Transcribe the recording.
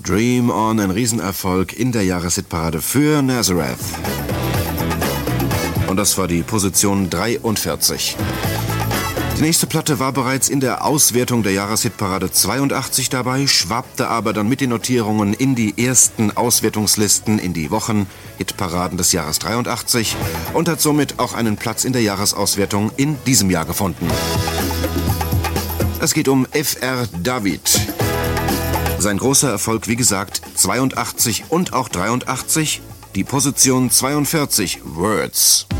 Dream On, ein Riesenerfolg in der Jahreshitparade für Nazareth. Und das war die Position 43. Die nächste Platte war bereits in der Auswertung der Jahreshitparade 82 dabei, schwappte aber dann mit den Notierungen in die ersten Auswertungslisten in die Wochen-Hitparaden des Jahres 83 und hat somit auch einen Platz in der Jahresauswertung in diesem Jahr gefunden. Es geht um F.R. David. Sein großer Erfolg, wie gesagt, 82 und auch 83, die Position 42, Words.